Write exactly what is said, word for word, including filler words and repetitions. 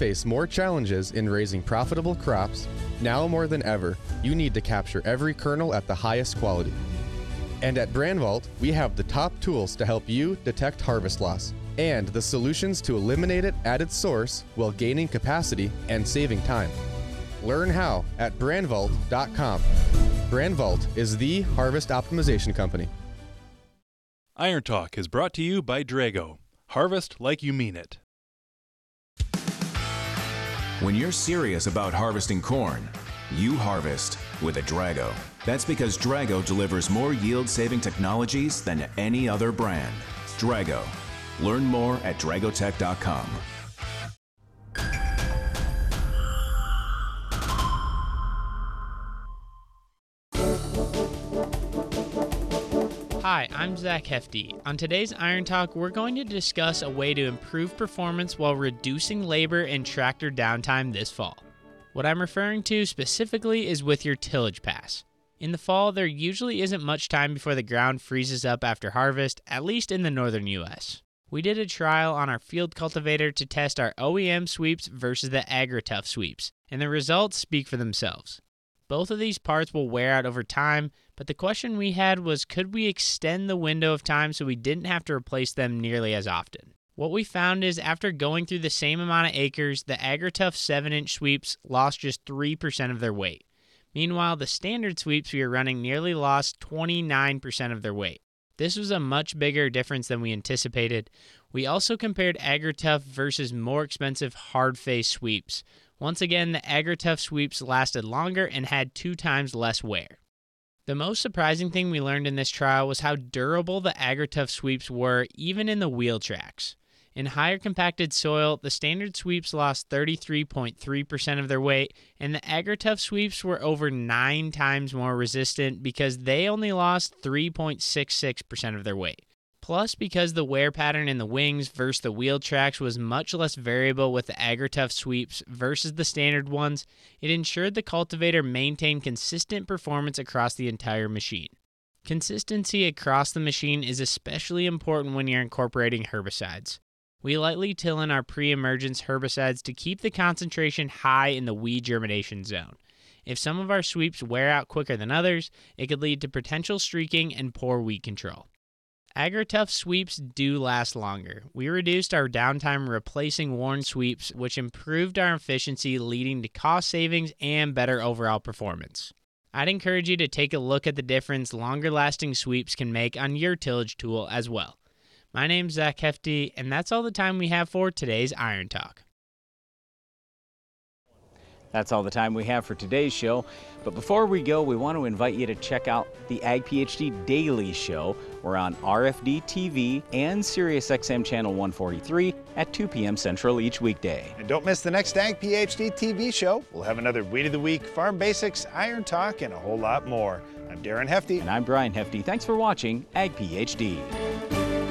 face more challenges in raising profitable crops, now more than ever, you need to capture every kernel at the highest quality. And at Brandvault, we have the top tools to help you detect harvest loss and the solutions to eliminate it at its source while gaining capacity and saving time. Learn how at brandvault dot com. Brandvault is the harvest optimization company. Iron Talk is brought to you by Drago. Harvest like you mean it. When you're serious about harvesting corn, you harvest with a Drago. That's because Drago delivers more yield-saving technologies than any other brand. Drago. Learn more at dragotech dot com. Hi, I'm Zach Hefty. On today's Iron Talk, we're going to discuss a way to improve performance while reducing labor and tractor downtime this fall. What I'm referring to specifically is with your tillage pass. In the fall, there usually isn't much time before the ground freezes up after harvest, at least in the northern U S. We did a trial on our field cultivator to test our O E M sweeps versus the AgriTough sweeps, and the results speak for themselves. Both of these parts will wear out over time, but the question we had was, could we extend the window of time so we didn't have to replace them nearly as often? What we found is after going through the same amount of acres, the AgriTough seven inch sweeps lost just three percent of their weight. Meanwhile, the standard sweeps we were running nearly lost twenty-nine percent of their weight. This was a much bigger difference than we anticipated. We also compared AgriTough versus more expensive hard-face sweeps. Once again, the AgriTough sweeps lasted longer and had two times less wear. The most surprising thing we learned in this trial was how durable the AgriTough sweeps were even in the wheel tracks. In higher compacted soil, the standard sweeps lost thirty-three point three percent of their weight, and the AgriTough sweeps were over nine times more resistant because they only lost three point six six percent of their weight. Plus, because the wear pattern in the wings versus the wheel tracks was much less variable with the AgriTough sweeps versus the standard ones, it ensured the cultivator maintained consistent performance across the entire machine. Consistency across the machine is especially important when you're incorporating herbicides. We lightly till in our pre-emergence herbicides to keep the concentration high in the weed germination zone. If some of our sweeps wear out quicker than others, it could lead to potential streaking and poor weed control. AgriTough sweeps do last longer. We reduced our downtime replacing worn sweeps, which improved our efficiency, leading to cost savings and better overall performance. I'd encourage you to take a look at the difference longer-lasting sweeps can make on your tillage tool as well. My name's Zach Hefty, and that's all the time we have for today's Iron Talk. That's all the time we have for today's show. But before we go, we want to invite you to check out the Ag PhD Daily Show. We're on R F D T V and SiriusXM Channel one forty-three at two p.m. Central each weekday. And don't miss the next Ag PhD T V show. We'll have another Weed of the Week, Farm Basics, Iron Talk, and a whole lot more. I'm Darren Hefty. And I'm Brian Hefty. Thanks for watching Ag PhD.